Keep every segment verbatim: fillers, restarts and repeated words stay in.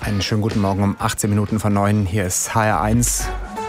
Einen schönen guten Morgen um achtzehn Minuten vor neun. Hier ist H R eins.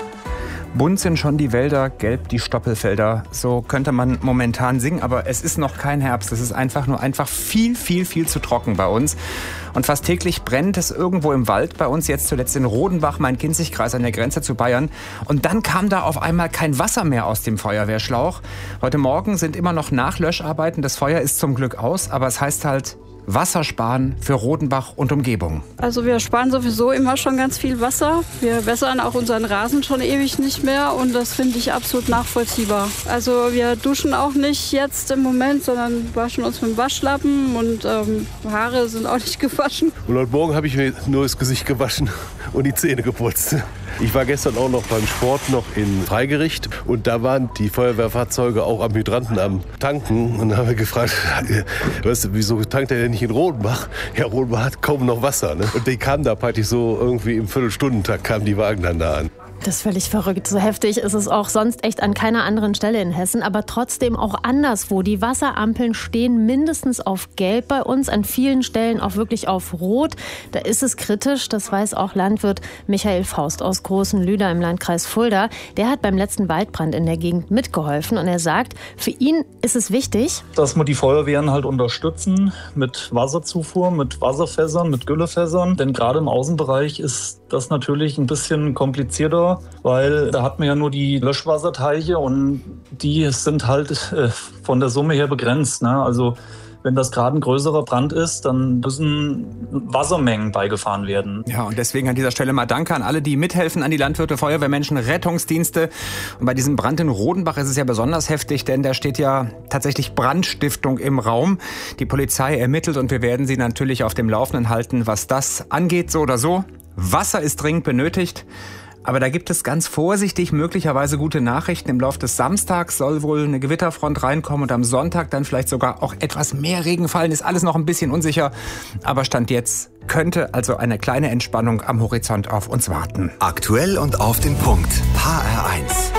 Bunt sind schon die Wälder, gelb die Stoppelfelder. So könnte man momentan singen, aber es ist noch kein Herbst. Es ist einfach nur einfach viel, viel, viel zu trocken bei uns. Und fast täglich brennt es irgendwo im Wald bei uns, jetzt zuletzt in Rodenbach, Main-Kinzig-Kreis an der Grenze zu Bayern. Und dann kam da auf einmal kein Wasser mehr aus dem Feuerwehrschlauch. Heute Morgen sind immer noch Nachlöscharbeiten. Das Feuer ist zum Glück aus, aber es heißt halt Wasser sparen für Rodenbach und Umgebung. Also wir sparen sowieso immer schon ganz viel Wasser. Wir wässern auch unseren Rasen schon ewig nicht mehr und das finde ich absolut nachvollziehbar. Also wir duschen auch nicht jetzt im Moment, sondern waschen uns mit dem Waschlappen und ähm, Haare sind auch nicht gewaschen. Und heute Morgen habe ich mir nur das Gesicht gewaschen und die Zähne geputzt. Ich war gestern auch noch beim Sport noch in Freigericht und da waren die Feuerwehrfahrzeuge auch am Hydranten am Tanken und da haben wir gefragt, weißt du, wieso tankt er denn nicht in Rodenbach? Ja, Rodenbach hat kaum noch Wasser. Ne? Und die kamen da praktisch so irgendwie im Viertelstundentakt kamen die Wagen dann da an. Das ist völlig verrückt. So heftig ist es auch sonst echt an keiner anderen Stelle in Hessen, aber trotzdem auch anderswo. Die Wasserampeln stehen mindestens auf Gelb bei uns, an vielen Stellen auch wirklich auf Rot. Da ist es kritisch, das weiß auch Landwirt Michael Faust aus Großen Lüder im Landkreis Fulda. Der hat beim letzten Waldbrand in der Gegend mitgeholfen und er sagt, für ihn ist es wichtig, dass wir die Feuerwehren halt unterstützen mit Wasserzufuhr, mit Wasserfässern, mit Güllefässern. Denn gerade im Außenbereich ist das natürlich ein bisschen komplizierter, weil da hat man ja nur die Löschwasserteiche und die sind halt äh, von der Summe her begrenzt. Ne? Also wenn das gerade ein größerer Brand ist, dann müssen Wassermengen beigefahren werden. Ja, und deswegen an dieser Stelle mal Danke an alle, die mithelfen, an die Landwirte, Feuerwehrmenschen, Rettungsdienste. Und bei diesem Brand in Rodenbach ist es ja besonders heftig, denn da steht ja tatsächlich Brandstiftung im Raum. Die Polizei ermittelt und wir werden Sie natürlich auf dem Laufenden halten, was das angeht, so oder so. Wasser ist dringend benötigt. Aber da gibt es ganz vorsichtig möglicherweise gute Nachrichten. Im Laufe des Samstags soll wohl eine Gewitterfront reinkommen und am Sonntag dann vielleicht sogar auch etwas mehr Regen fallen. Ist alles noch ein bisschen unsicher. Aber Stand jetzt könnte also eine kleine Entspannung am Horizont auf uns warten. Aktuell und auf den Punkt. H R eins.